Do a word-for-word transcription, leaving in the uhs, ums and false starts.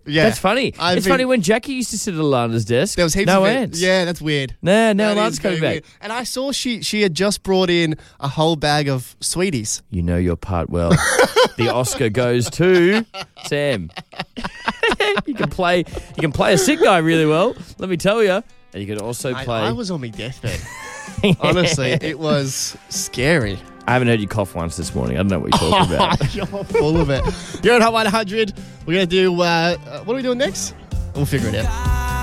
Yeah. That's funny. I've it's been- funny when Jackie used to sit at Alana's desk. There was heaps no of it. ants. Yeah, that's weird. Nah, now That Alana's is coming very back. weird. And I saw she she had just brought in a whole bag of sweeties. You know your part well. The Oscar goes to Sam. you can play. You can play a sick guy really well. Let me tell you. And you can also I, play. I was on my deathbed. Honestly, it was scary. I haven't heard you cough once this morning. I don't know what you're talking about. You're full of it. You're at Hot one hundred. We're going to do, uh, uh, what are we doing next? We'll figure it out.